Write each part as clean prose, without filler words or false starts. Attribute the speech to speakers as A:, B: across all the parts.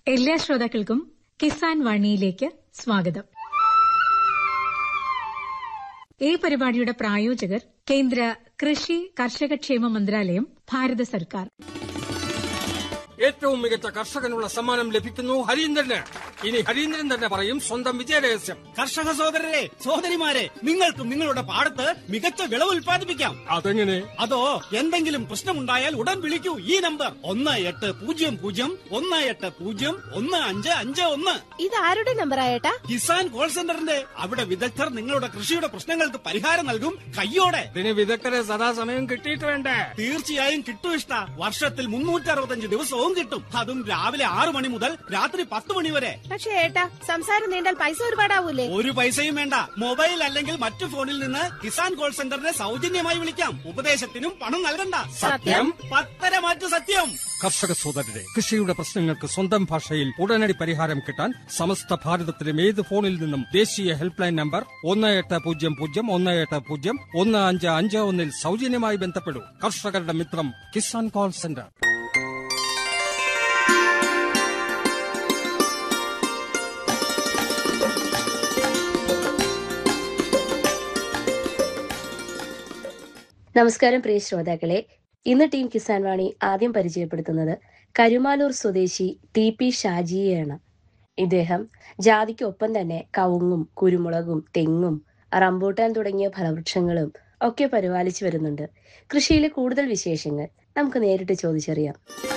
A: എല്ലാ ശ്രോതാക്കൾക്കും കിസാൻ വാണിയിലേക്ക് സ്വാഗതം. ഈ പരിപാടിയുടെ പ്രായോജകർ കേന്ദ്ര കൃഷി കർഷകക്ഷേമ മന്ത്രാലയം, ഭാരത സർക്കാർ.
B: ഏറ്റവും മികച്ച കർഷകനുള്ള സമ്മാനം ലഭിക്കുന്നു ഹരീന്ദ്രന്. ഇനി ഹരീന്ദ്രൻ തന്നെ പറയും സ്വന്തം വിജയരഹസ്യം.
C: കർഷക സഹോദരരെ, സഹോദരിമാരെ, നിങ്ങൾക്കും നിങ്ങളുടെ പാടത്ത് മികച്ച വിളവ് ഉൽപ്പാദിപ്പിക്കാം.
B: അതെങ്ങനെ?
C: അതോ എന്തെങ്കിലും പ്രശ്നമുണ്ടായാൽ ഉടൻ വിളിക്കൂ ഈ നമ്പർ 1800
D: ഇത് ആരുടെ നമ്പറായേട്ടാ?
C: കിസാൻ കോൾ സെന്ററിന്റെ. അവിടെ വിദഗ്ധർ നിങ്ങളുടെ കൃഷിയുടെ പ്രശ്നങ്ങൾക്ക് പരിഹാരം നൽകും കയ്യോടെ.
B: ഇതിന് വിദഗ്ധരെ സദാസമയം കിട്ടിയിട്ട് വേണ്ടേ?
C: തീർച്ചയായും കിട്ടും ഇഷ്ട. വർഷത്തിൽ 365 ദിവസവും കിട്ടും. അതും രാവിലെ 6 മണി മുതൽ രാത്രി 10 മണി വരെ.
D: പക്ഷേ ഏട്ടാ, സംസാരം നീണ്ടാൽ പൈസ ഒരുപാടാവൂലേ?
C: ഒരു പൈസയും വേണ്ട. മൊബൈൽ അല്ലെങ്കിൽ മറ്റു ഫോണിൽ നിന്ന് കിസാൻ കോൾ സെന്ററിനെ സൗജന്യമായി വിളിക്കാം. ഉപദേശത്തിനും പണം നൽകണ്ട.
B: സത്യം?
C: 10 മാറ്റു സത്യം.
B: കർഷക സോദരരെ, കൃഷിയുടെ പ്രശ്നങ്ങൾക്ക് സ്വന്തം ഭാഷയിൽ ഉടനടി പരിഹാരം കിട്ടാൻ സമസ്ത ഭാരതത്തിലും ഏത് ഫോണിൽ നിന്നും ദേശീയ ഹെൽപ്പ് ലൈൻ നമ്പർ 1800 സൗജന്യമായി ബന്ധപ്പെടൂ. കർഷകരുടെ മിത്രം കിസാൻ കോൾ സെന്റർ.
E: നമസ്കാരം പ്രിയ ശ്രോതാക്കളെ. ഇന്ന് ടീം കിസാൻ വാണി ആദ്യം പരിചയപ്പെടുത്തുന്നത് കരുമാലൂർ സ്വദേശി TP ഷാജിയെയാണ്. ഇദ്ദേഹം ജാതിക്കൊപ്പം തന്നെ കവുങ്ങും കുരുമുളകും തെങ്ങും റംബൂട്ടാൻ തുടങ്ങിയ ഫലവൃക്ഷങ്ങളും ഒക്കെ പരിപാലിച്ചു വരുന്നുണ്ട്. കൃഷിയിലെ കൂടുതൽ വിശേഷങ്ങൾ നമുക്ക് നേരിട്ട് ചോദിച്ചറിയാം.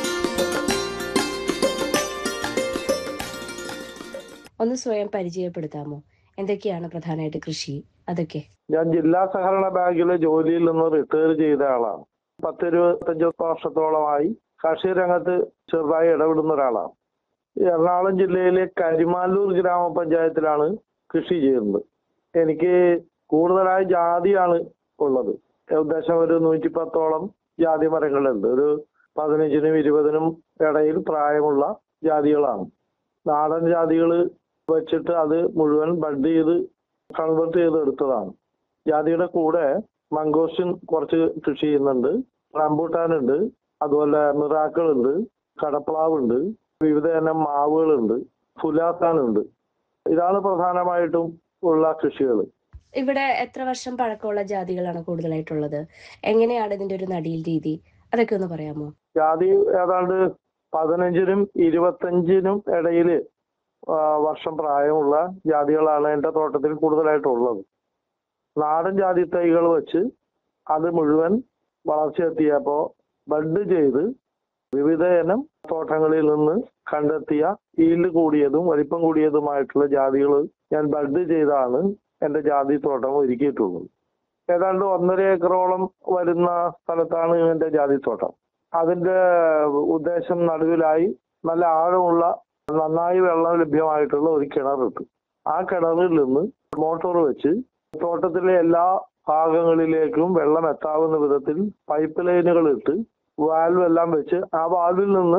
E: ഒന്ന് സ്വയം പരിചയപ്പെടുത്താമോ? എന്തൊക്കെയാണ് പ്രധാനമായിട്ട് കൃഷി? അതൊക്കെ.
F: ഞാൻ ജില്ലാ സഹകരണ ബാങ്കിലെ ജോലിയിൽ നിന്ന് റിട്ടയർ ചെയ്ത ആളാണ്. 10-25 വർഷത്തോളമായി കാർഷിക രംഗത്ത് ചെറുതായി ഇടപെടുന്ന ഒരാളാണ്. എറണാകുളം ജില്ലയിലെ കരിമാലൂർ ഗ്രാമപഞ്ചായത്തിലാണ് കൃഷി ചെയ്യുന്നത്. എനിക്ക് കൂടുതലായി ജാതിയാണ് ഉള്ളത്. ഏകദേശം ഒരു 110ഓളം ജാതി മരങ്ങളുണ്ട്. ഒരു 15-നും 20-നും ഇടയിൽ പ്രായമുള്ള ജാതികളാണ്. നാടൻ ജാതികൾ വെച്ചിട്ട് അത് മുഴുവൻ ബഡ് ചെയ്ത് കൺവേർട്ട് ചെയ്തെടുത്തതാണ്. ജാതിയുടെ കൂടെ മംഗോസ്റ്റിൻ കുറച്ച് കൃഷി ചെയ്യുന്നുണ്ട്, റംബൂട്ടാൻ ഉണ്ട്, അതുപോലെ മിറാക്കിൾ ഉണ്ട്, കടപ്ലാവ് ഉണ്ട്, വിവിധ ഇനം മാവുകളുണ്ട്, ഫുലാസാനുണ്ട്. ഇതാണ് പ്രധാനമായിട്ടും ഉള്ള കൃഷികൾ.
E: ഇവിടെ എത്ര വർഷം പഴക്കമുള്ള ജാതികളാണ് കൂടുതലായിട്ടുള്ളത്? എങ്ങനെയാണ് ഇതിന്റെ ഒരു നടീൽ രീതി? അതൊക്കെ ഒന്ന് പറയാമോ?
F: ജാതി ഏതാണ്ട് 15-നും 25-നും ഇടയിൽ വർഷം പ്രായമുള്ള ജാതികളാണ് എൻ്റെ തോട്ടത്തിൽ കൂടുതലായിട്ടുള്ളത്. നാടൻ ജാതി തൈകൾ വെച്ച് അത് മുഴുവൻ വളർച്ചയെത്തിയപ്പോൾ ബഡ് ചെയ്ത് വിവിധ ഇനം തോട്ടങ്ങളിൽ നിന്ന് കണ്ടെത്തിയ ഈൽഡ് കൂടിയതും വലിപ്പം കൂടിയതുമായിട്ടുള്ള ജാതികൾ ഞാൻ ബഡ് ചെയ്താണ് എൻ്റെ ജാതി തോട്ടം ഒരുക്കിയിട്ടുള്ളത്. ഏതാണ്ട് 1.5 ഏക്കറോളം വരുന്ന സ്ഥലത്താണ് എൻ്റെ ജാതി തോട്ടം. അതിൻ്റെ ഉദ്ദേശം നടുവിലായി നല്ല ആഴമുള്ള നന്നായി വെള്ളം ലഭ്യമായിട്ടുള്ള ഒരു കിണറുണ്ട്. ആ കിണറിൽ നിന്ന് മോട്ടോർ വെച്ച് തോട്ടത്തിലെ എല്ലാ ഭാഗങ്ങളിലേക്കും വെള്ളം എത്താവുന്ന വിധത്തിൽ പൈപ്പ് ലൈനുകൾ ഇട്ട് വാൽവ് എല്ലാം വെച്ച് ആ വാൽവിൽ നിന്ന്